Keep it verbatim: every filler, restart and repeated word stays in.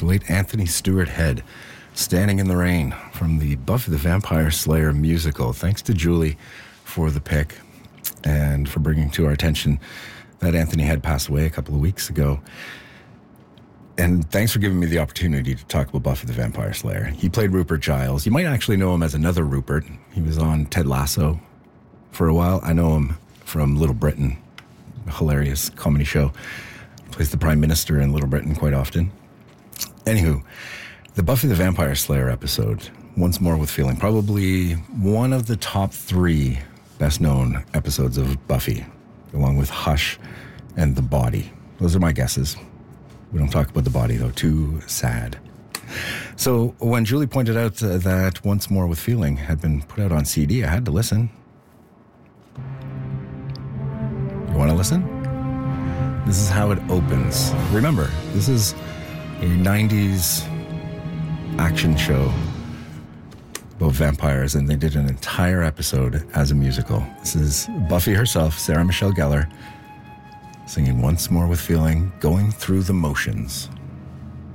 the late Anthony Stewart Head, Standing in the Rain, from the Buffy the Vampire Slayer musical. Thanks to Julie for the pick and for bringing to our attention that Anthony had passed away a couple of weeks ago. And thanks for giving me the opportunity to talk about Buffy the Vampire Slayer. He played Rupert Giles. You might actually know him as another Rupert. He was on Ted Lasso for a while. I know him from Little Britain, a hilarious comedy show. He plays the Prime Minister in Little Britain quite often. Anywho, the Buffy the Vampire Slayer episode, Once More with Feeling, probably one of the top three best-known episodes of Buffy, along with Hush and The Body. Those are my guesses. We don't talk about The Body, though. Too sad. So when Julie pointed out uh, that Once More with Feeling had been put out on C D, I had to listen. You want to listen? This is how it opens. Remember, this is a nineties action show about vampires, and they did an entire episode as a musical. This is Buffy herself, Sarah Michelle Gellar, singing Once More with Feeling, going through the motions.